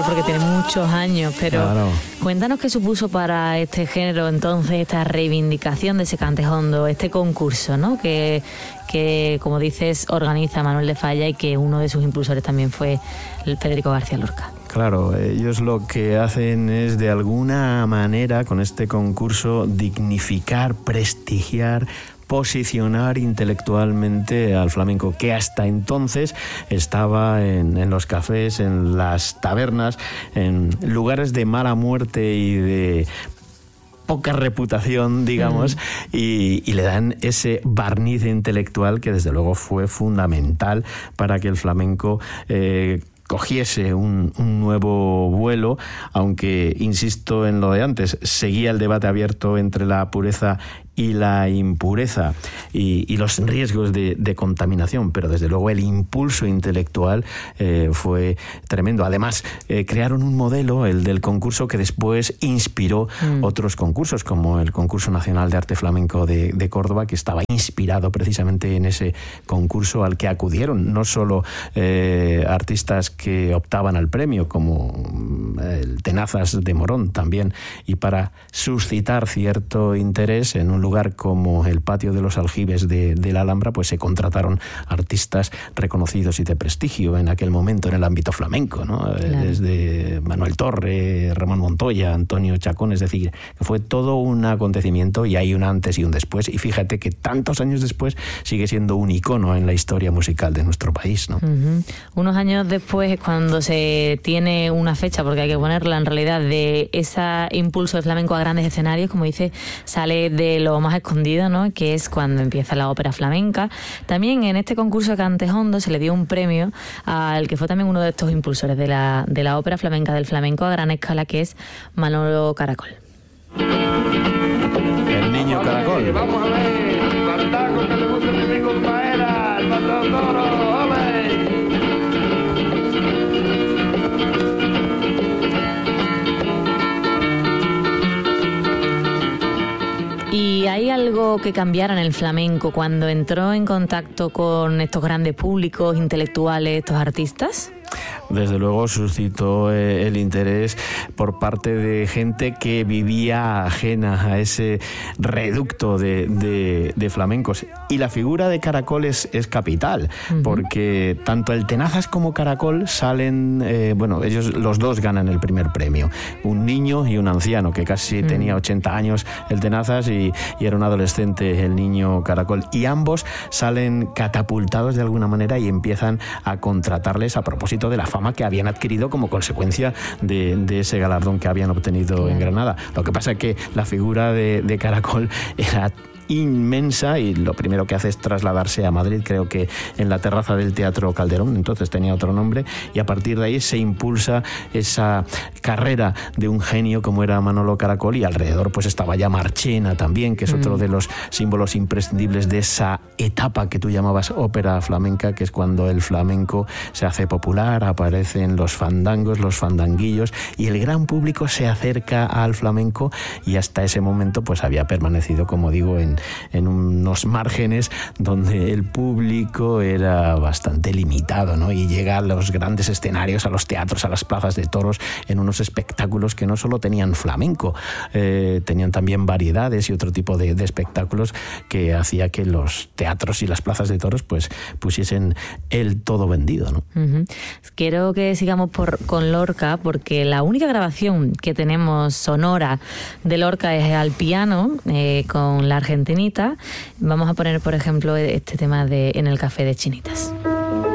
porque tiene muchos años, pero claro. Cuéntanos qué supuso para este género entonces esta reivindicación de ese cantejondo, este concurso, ¿no? Que como dices, organiza Manuel de Falla y que uno de sus impulsores también fue el Federico García Lorca. Claro, ellos lo que hacen es de alguna manera con este concurso dignificar, prestigiar, posicionar intelectualmente al flamenco, que hasta entonces estaba en los cafés, en las tabernas, en lugares de mala muerte y de poca reputación, digamos, y le dan ese barniz intelectual que desde luego fue fundamental para que el flamenco cogiese un nuevo vuelo, aunque, insisto en lo de antes, seguía el debate abierto entre la pureza y la impureza y los riesgos de contaminación, pero desde luego el impulso intelectual fue tremendo. Además, crearon un modelo, el del concurso, que después inspiró otros concursos, como el Concurso Nacional de Arte Flamenco de Córdoba, que estaba inspirado precisamente en ese concurso al que acudieron no solo artistas que optaban al premio, como el Tenazas de Morón también, y para suscitar cierto interés en un lugar como el Patio de los Aljibes de la Alhambra, pues se contrataron artistas reconocidos y de prestigio en aquel momento en el ámbito flamenco, ¿no? Claro. Desde Manuel Torre, Ramón Montoya, Antonio Chacón, es decir, que fue todo un acontecimiento y hay un antes y un después, y fíjate que tantos años después sigue siendo un icono en la historia musical de nuestro país, ¿no? Unos años después es cuando se tiene una fecha, porque hay que ponerla en realidad, de ese impulso de flamenco a grandes escenarios, como dice, sale de lo más escondido, ¿no? Que es cuando empieza la ópera flamenca. También en este concurso de Cantejondo se le dio un premio al que fue también uno de estos impulsores de la ópera flamenca, del flamenco a gran escala, que es Manolo Caracol. El niño Caracol. Vamos a ver, bandaco que le gusta mi amigo Paera, el patrón Toro, ¡ole! ¿Y hay algo que cambiara en el flamenco cuando entró en contacto con estos grandes públicos intelectuales, estos artistas? Desde luego suscitó el interés por parte de gente que vivía ajena a ese reducto de flamencos. Y la figura de Caracol es capital, porque tanto el Tenazas como Caracol salen, ellos los dos ganan el primer premio. Un niño y un anciano, que casi tenía 80 años el Tenazas y era un adolescente el niño Caracol. Y ambos salen catapultados de alguna manera y empiezan a contratarles a propósito de la fama que habían adquirido como consecuencia de ese galardón que habían obtenido en Granada. Lo que pasa es que la figura de Caracol era inmensa y lo primero que hace es trasladarse a Madrid, creo que en la terraza del Teatro Calderón, entonces tenía otro nombre, y a partir de ahí se impulsa esa carrera de un genio como era Manolo Caracol, y alrededor pues estaba ya Marchena también, que es otro de los símbolos imprescindibles de esa etapa que tú llamabas ópera flamenca, que es cuando el flamenco se hace popular, aparecen los fandangos, los fandanguillos, y el gran público se acerca al flamenco, y hasta ese momento pues había permanecido, como digo, en unos márgenes donde el público era bastante limitado, ¿no? Y llega a los grandes escenarios, a los teatros, a las plazas de toros, en unos espectáculos que no solo tenían flamenco, tenían también variedades y otro tipo de espectáculos que hacía que los teatros y las plazas de toros pues pusiesen el todo vendido, ¿no? Quiero que sigamos con Lorca, porque la única grabación que tenemos sonora de Lorca es al piano, con la argentinita. Vamos a poner, por ejemplo, este tema de En el Café de Chinitas.